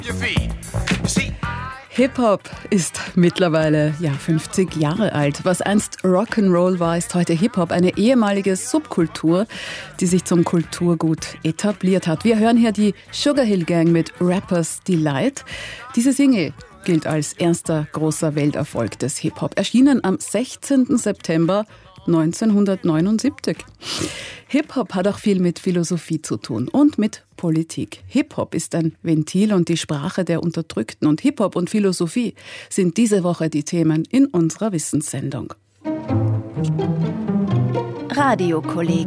Hip-Hop ist mittlerweile 50 Jahre alt. Was einst Rock'n'Roll war, ist heute Hip-Hop, eine ehemalige Subkultur, die sich zum Kulturgut etabliert hat. Wir hören hier die Sugar Hill Gang mit Rappers Delight. Diese Single gilt als erster großer Welterfolg des Hip-Hop, erschienen am 16. September 1979. Hip-Hop hat auch viel mit Philosophie zu tun und mit Politik. Hip-Hop ist ein Ventil und die Sprache der Unterdrückten. Und Hip-Hop und Philosophie sind diese Woche die Themen in unserer Wissenssendung. Radiokolleg.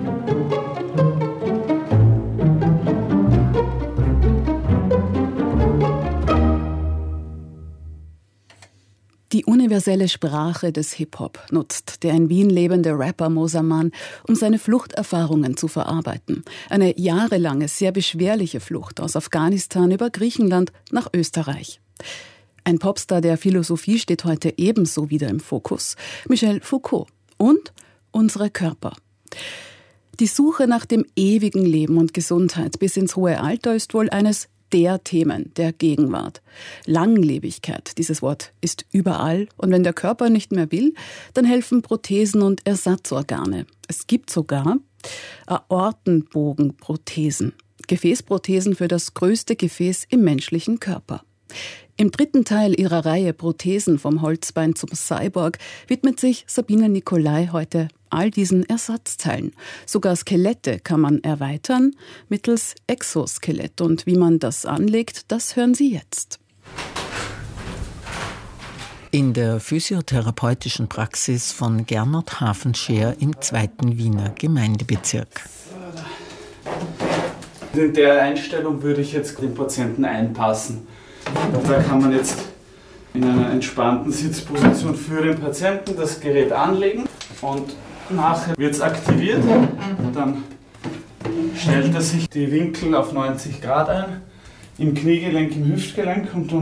Die universelle Sprache des Hip-Hop nutzt der in Wien lebende Rapper Mosaman, um seine Fluchterfahrungen zu verarbeiten. Eine jahrelange, sehr beschwerliche Flucht aus Afghanistan über Griechenland nach Österreich. Ein Popstar der Philosophie steht heute ebenso wieder im Fokus. Michel Foucault und unsere Körper. Die Suche nach dem ewigen Leben und Gesundheit bis ins hohe Alter ist wohl eines der Themen der Gegenwart. Langlebigkeit, dieses Wort ist überall. Und wenn der Körper nicht mehr will, dann helfen Prothesen und Ersatzorgane. Es gibt sogar Aortenbogenprothesen, Gefäßprothesen für das größte Gefäß im menschlichen Körper. Im dritten Teil ihrer Reihe Prothesen vom Holzbein zum Cyborg widmet sich Sabine Nicolai heute all diesen Ersatzteilen. Sogar Skelette kann man erweitern mittels Exoskelett. Und wie man das anlegt, das hören Sie jetzt. In der physiotherapeutischen Praxis von Gernot Hafenscheer im 2. Wiener Gemeindebezirk. In der Einstellung würde ich jetzt den Patienten einpassen. Da kann man jetzt in einer entspannten Sitzposition für den Patienten das Gerät anlegen und nachher wird es aktiviert. Dann stellt er sich die Winkel auf 90 Grad ein, im Kniegelenk, im Hüftgelenk und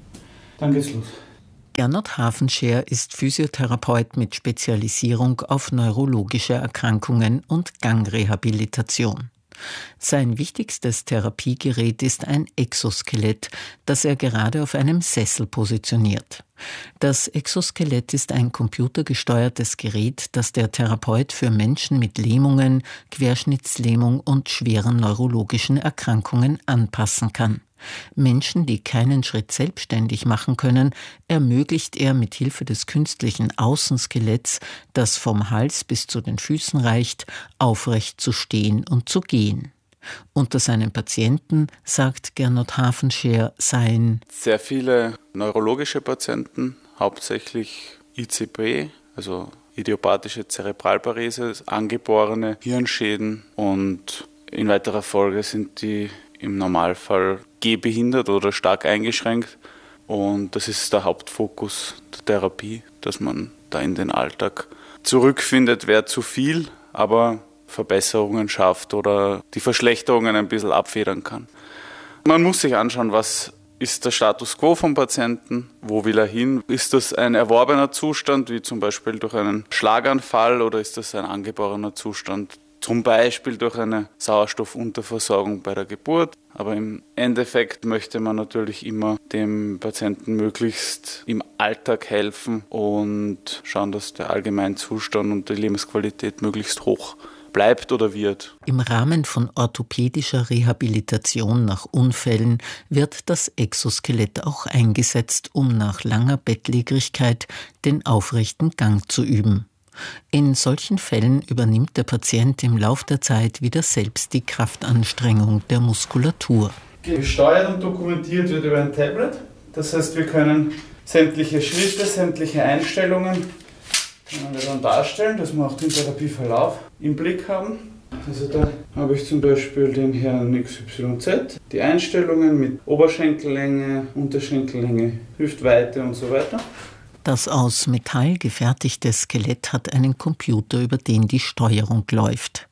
dann geht's los. Gernot Hafenscheer ist Physiotherapeut mit Spezialisierung auf neurologische Erkrankungen und Gangrehabilitation. Sein wichtigstes Therapiegerät ist ein Exoskelett, das er gerade auf einem Sessel positioniert. Das Exoskelett ist ein computergesteuertes Gerät, das der Therapeut für Menschen mit Lähmungen, Querschnittslähmung und schweren neurologischen Erkrankungen anpassen kann. Menschen, die keinen Schritt selbstständig machen können, ermöglicht er mit Hilfe des künstlichen Außenskeletts, das vom Hals bis zu den Füßen reicht, aufrecht zu stehen und zu gehen. Unter seinen Patienten, sagt Gernot Hafenscheer, seien sehr viele neurologische Patienten, hauptsächlich ICP, also idiopathische Zerebralparese, angeborene Hirnschäden und in weiterer Folge sind die im Normalfall gehbehindert oder stark eingeschränkt. Und das ist der Hauptfokus der Therapie, dass man da in den Alltag zurückfindet, wäre zu viel, aber Verbesserungen schafft oder die Verschlechterungen ein bisschen abfedern kann. Man muss sich anschauen, was ist der Status quo vom Patienten, wo will er hin? Ist das ein erworbener Zustand, wie zum Beispiel durch einen Schlaganfall, oder ist das ein angeborener Zustand, zum Beispiel durch eine Sauerstoffunterversorgung bei der Geburt. Aber im Endeffekt möchte man natürlich immer dem Patienten möglichst im Alltag helfen und schauen, dass der Allgemeinzustand und die Lebensqualität möglichst hoch bleibt oder wird. Im Rahmen von orthopädischer Rehabilitation nach Unfällen wird das Exoskelett auch eingesetzt, um nach langer Bettlägerigkeit den aufrechten Gang zu üben. In solchen Fällen übernimmt der Patient im Lauf der Zeit wieder selbst die Kraftanstrengung der Muskulatur. Gesteuert und dokumentiert wird über ein Tablet. Das heißt, wir können sämtliche Schritte, sämtliche Einstellungen können wir dann darstellen, dass wir auch den Therapieverlauf im Blick haben. Also da habe ich zum Beispiel den Herrn XYZ, die Einstellungen mit Oberschenkellänge, Unterschenkellänge, Hüftweite und so weiter. Das aus Metall gefertigte Skelett hat einen Computer, über den die Steuerung läuft.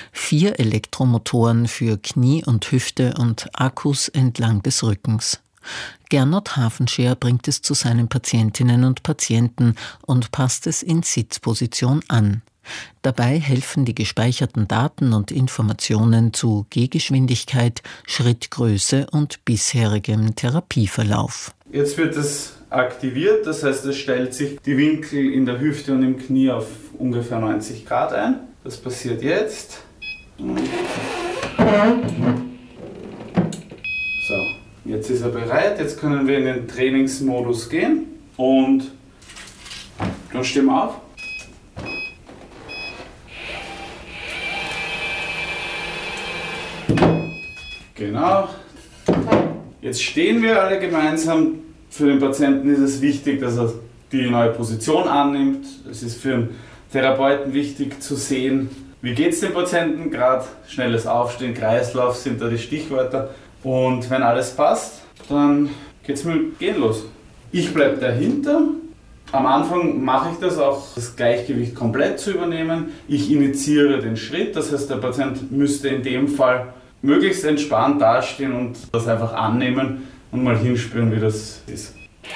4 Elektromotoren für Knie und Hüfte und Akkus entlang des Rückens. Gernot Hafenscheer bringt es zu seinen Patientinnen und Patienten und passt es in Sitzposition an. Dabei helfen die gespeicherten Daten und Informationen zu Gehgeschwindigkeit, Schrittgröße und bisherigem Therapieverlauf. Jetzt wird es aktiviert, das heißt, es stellt sich die Winkel in der Hüfte und im Knie auf ungefähr 90 Grad ein. Das passiert jetzt. So, jetzt ist er bereit, jetzt können wir in den Trainingsmodus gehen und dann stehen wir auf. Genau. Jetzt stehen wir alle gemeinsam. Für den Patienten ist es wichtig, dass er die neue Position annimmt. Es ist für den Therapeuten wichtig zu sehen, wie geht es dem Patienten gerade. Schnelles Aufstehen, Kreislauf sind da die Stichwörter. Und wenn alles passt, dann geht es mit Gehen los. Ich bleibe dahinter. Am Anfang mache ich das auch, das Gleichgewicht komplett zu übernehmen. Ich initiiere den Schritt, das heißt, der Patient müsste in dem Fall möglichst entspannt dastehen und das einfach annehmen und mal hinspüren, wie das ist.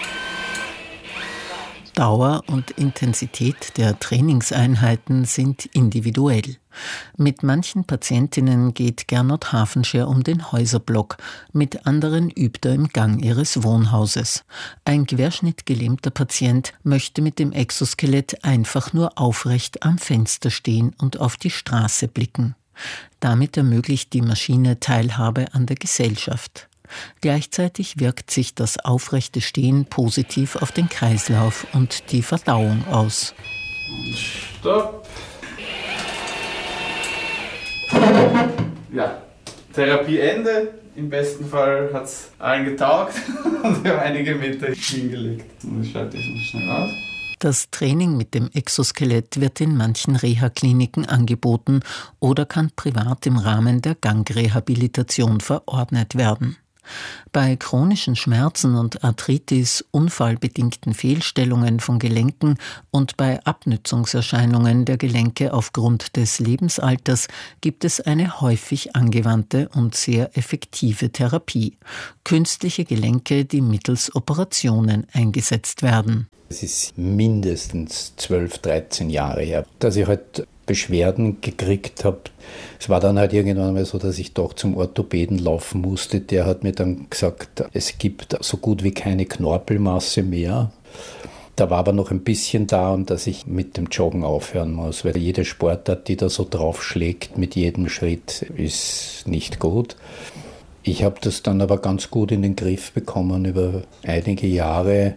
Dauer und Intensität der Trainingseinheiten sind individuell. Mit manchen Patientinnen geht Gernot Hafenscher um den Häuserblock, mit anderen übt er im Gang ihres Wohnhauses. Ein querschnittgelähmter Patient möchte mit dem Exoskelett einfach nur aufrecht am Fenster stehen und auf die Straße blicken. Damit ermöglicht die Maschine Teilhabe an der Gesellschaft. Gleichzeitig wirkt sich das aufrechte Stehen positiv auf den Kreislauf und die Verdauung aus. Und stopp. Ja, Therapieende. Im besten Fall hat es allen getaugt und wir haben einige Meter hingelegt. Und das schalte ich noch schnell aus. Das Training mit dem Exoskelett wird in manchen Reha-Kliniken angeboten oder kann privat im Rahmen der Gangrehabilitation verordnet werden. Bei chronischen Schmerzen und Arthritis, unfallbedingten Fehlstellungen von Gelenken und bei Abnützungserscheinungen der Gelenke aufgrund des Lebensalters gibt es eine häufig angewandte und sehr effektive Therapie: künstliche Gelenke, die mittels Operationen eingesetzt werden. Es ist mindestens 12, 13 Jahre her, dass ich halt Beschwerden gekriegt habe. Es war dann halt irgendwann mal so, dass ich doch zum Orthopäden laufen musste. Der hat mir dann gesagt, es gibt so gut wie keine Knorpelmasse mehr. Da war aber noch ein bisschen da und dass ich mit dem Joggen aufhören muss, weil jede Sportart, die da so draufschlägt mit jedem Schritt, ist nicht gut. Ich habe das dann aber ganz gut in den Griff bekommen über einige Jahre,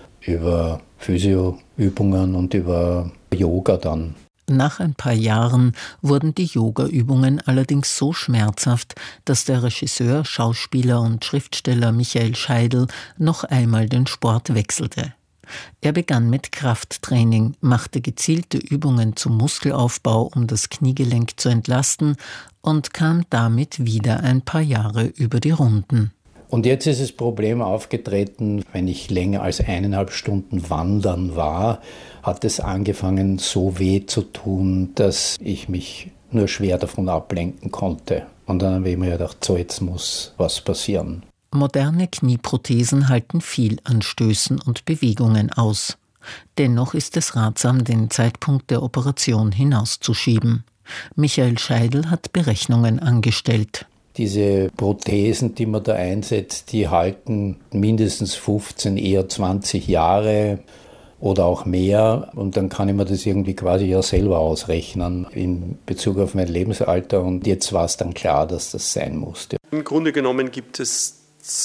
über Physioübungen und über Yoga dann. Nach ein paar Jahren wurden die Yoga-Übungen allerdings so schmerzhaft, dass der Regisseur, Schauspieler und Schriftsteller Michael Scheidl noch einmal den Sport wechselte. Er begann mit Krafttraining, machte gezielte Übungen zum Muskelaufbau, um das Kniegelenk zu entlasten, und kam damit wieder ein paar Jahre über die Runden. Und jetzt ist das Problem aufgetreten, wenn ich länger als 1,5 Stunden wandern war, hat es angefangen so weh zu tun, dass ich mich nur schwer davon ablenken konnte. Und dann habe ich mir gedacht, so jetzt muss was passieren. Moderne Knieprothesen halten viel an Stößen und Bewegungen aus. Dennoch ist es ratsam, den Zeitpunkt der Operation hinauszuschieben. Michael Scheidl hat Berechnungen angestellt. Diese Prothesen, die man da einsetzt, die halten mindestens 15, eher 20 Jahre oder auch mehr. Und dann kann ich mir das irgendwie quasi ja selber ausrechnen in Bezug auf mein Lebensalter. Und jetzt war es dann klar, dass das sein musste. Im Grunde genommen gibt es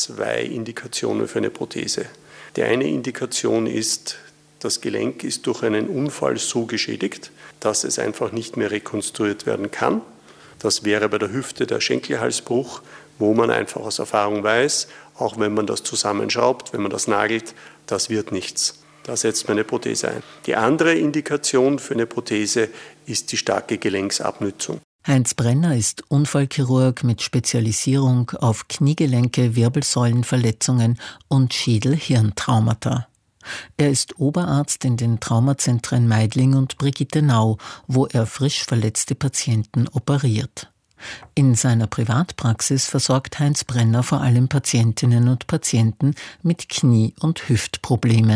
2 Indikationen für eine Prothese. Die eine Indikation ist, das Gelenk ist durch einen Unfall so geschädigt, dass es einfach nicht mehr rekonstruiert werden kann. Das wäre bei der Hüfte der Schenkelhalsbruch, wo man einfach aus Erfahrung weiß, auch wenn man das zusammenschraubt, wenn man das nagelt, das wird nichts. Da setzt man eine Prothese ein. Die andere Indikation für eine Prothese ist die starke Gelenksabnützung. Heinz Brenner ist Unfallchirurg mit Spezialisierung auf Kniegelenke, Wirbelsäulenverletzungen und Schädel-Hirntraumata. Er ist Oberarzt in den Traumazentren Meidling und Brigittenau, wo er frisch verletzte Patienten operiert. In seiner Privatpraxis versorgt Heinz Brenner vor allem Patientinnen und Patienten mit Knie- und Hüftproblemen.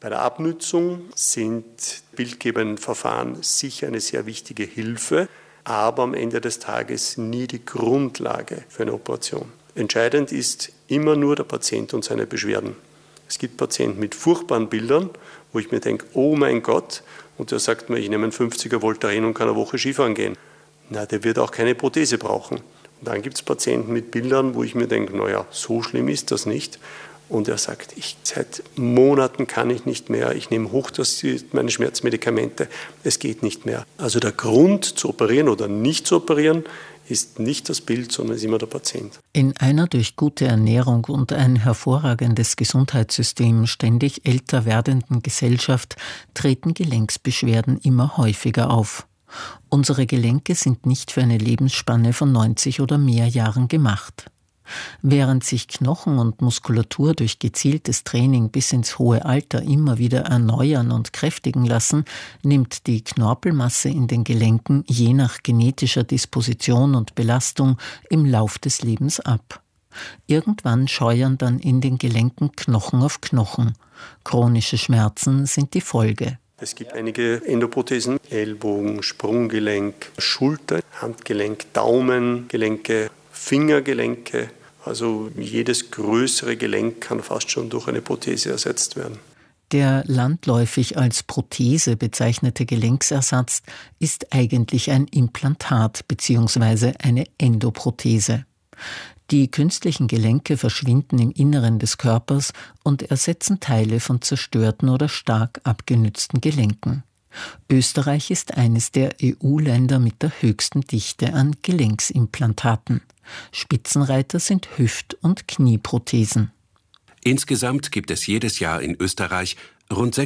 Bei der Abnützung sind bildgebenden Verfahren sicher eine sehr wichtige Hilfe, aber am Ende des Tages nie die Grundlage für eine Operation. Entscheidend ist immer nur der Patient und seine Beschwerden. Es gibt Patienten mit furchtbaren Bildern, wo ich mir denke, oh mein Gott, und der sagt mir, ich nehme einen 50er Voltaren und kann eine Woche Skifahren gehen. Na, der wird auch keine Prothese brauchen. Und dann gibt es Patienten mit Bildern, wo ich mir denke, naja, so schlimm ist das nicht. Und er sagt, seit Monaten kann ich nicht mehr, ich nehme meine Schmerzmedikamente, es geht nicht mehr. Also der Grund zu operieren oder nicht zu operieren, ist nicht das Bild, sondern ist immer der Patient. In einer durch gute Ernährung und ein hervorragendes Gesundheitssystem ständig älter werdenden Gesellschaft treten Gelenksbeschwerden immer häufiger auf. Unsere Gelenke sind nicht für eine Lebensspanne von 90 oder mehr Jahren gemacht. Während sich Knochen und Muskulatur durch gezieltes Training bis ins hohe Alter immer wieder erneuern und kräftigen lassen, nimmt die Knorpelmasse in den Gelenken je nach genetischer Disposition und Belastung im Lauf des Lebens ab. Irgendwann scheuern dann in den Gelenken Knochen auf Knochen. Chronische Schmerzen sind die Folge. Es gibt einige Endoprothesen, Ellbogen, Sprunggelenk, Schulter, Handgelenk, Daumengelenke, Fingergelenke. Also jedes größere Gelenk kann fast schon durch eine Prothese ersetzt werden. Der landläufig als Prothese bezeichnete Gelenksersatz ist eigentlich ein Implantat bzw. eine Endoprothese. Die künstlichen Gelenke verschwinden im Inneren des Körpers und ersetzen Teile von zerstörten oder stark abgenützten Gelenken. Österreich ist eines der EU-Länder mit der höchsten Dichte an Gelenksimplantaten. Spitzenreiter sind Hüft- und Knieprothesen. Insgesamt gibt es jedes Jahr in Österreich rund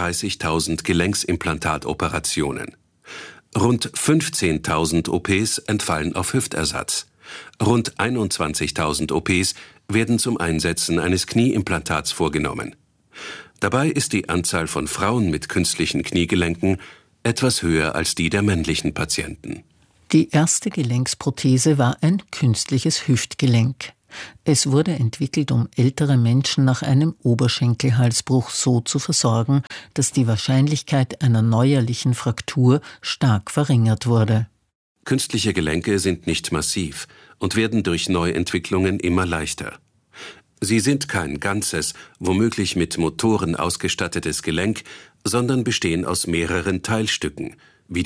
36.000 Gelenksimplantatoperationen. Rund 15.000 OPs entfallen auf Hüftersatz. Rund 21.000 OPs werden zum Einsetzen eines Knieimplantats vorgenommen. Dabei ist die Anzahl von Frauen mit künstlichen Kniegelenken etwas höher als die der männlichen Patienten. Die erste Gelenksprothese war ein künstliches Hüftgelenk. Es wurde entwickelt, um ältere Menschen nach einem Oberschenkelhalsbruch so zu versorgen, dass die Wahrscheinlichkeit einer neuerlichen Fraktur stark verringert wurde. Künstliche Gelenke sind nicht massiv und werden durch Neuentwicklungen immer leichter. Sie sind kein ganzes, womöglich mit Motoren ausgestattetes Gelenk, sondern bestehen aus mehreren Teilstücken,